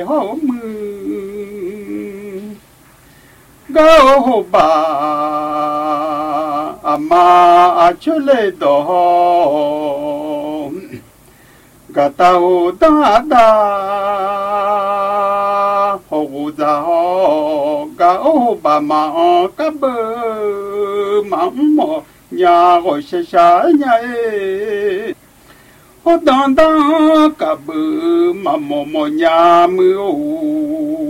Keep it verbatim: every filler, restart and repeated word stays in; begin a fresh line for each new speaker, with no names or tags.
hổ mư gấu bà mà cho lê đồ gà tàu đa đa hổ già hổ gấu bà mà cá bơ mắm mò nhà gọi xa xa nhảy hốt đàn đá cả bự mà mò mò nhà mưa